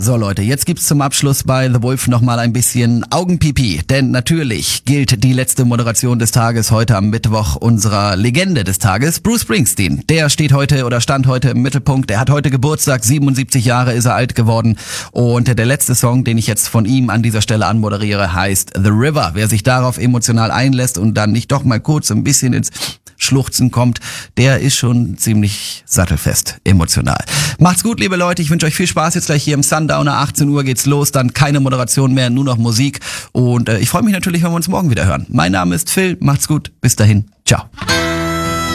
So Leute, jetzt gibt's zum Abschluss bei The Wolf nochmal ein bisschen Augenpipi, denn natürlich gilt die letzte Moderation des Tages heute am Mittwoch unserer Legende des Tages, Bruce Springsteen. Der stand heute im Mittelpunkt, der hat heute Geburtstag, 77 Jahre ist er alt geworden und der letzte Song, den ich jetzt von ihm an dieser Stelle anmoderiere, heißt The River. Wer sich darauf emotional einlässt und dann nicht doch mal kurz ein bisschen ins Schluchzen kommt, der ist schon ziemlich sattelfest emotional. Macht's gut, liebe Leute, ich wünsche euch viel Spaß jetzt gleich hier im Sundowner, 18 Uhr geht's los, dann keine Moderation mehr, nur noch Musik und ich freue mich natürlich, wenn wir uns morgen wieder hören. Mein Name ist Phil, macht's gut, bis dahin, ciao.